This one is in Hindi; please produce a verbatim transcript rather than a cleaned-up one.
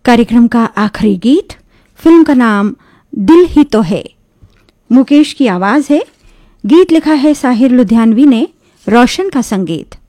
कार्यक्रम का आखिरी गीत, फिल्म का नाम दिल ही तो है। मुकेश की आवाज है। गीत लिखा है साहिर लुधियानवी ने, रोशन का संगीत।